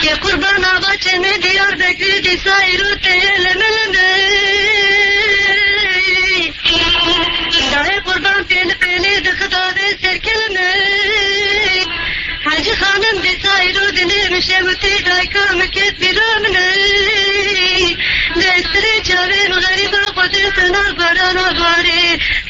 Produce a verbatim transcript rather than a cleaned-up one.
Ya kurban ağaçını diyar bekledi sayru teyelemele. Dahi kurban peli peli dıkıda ve serkeleme. Hacı hanım bir sayru dilemiş emuti dayka müket bir amne. Destri çavim gariba kudretine barana bari.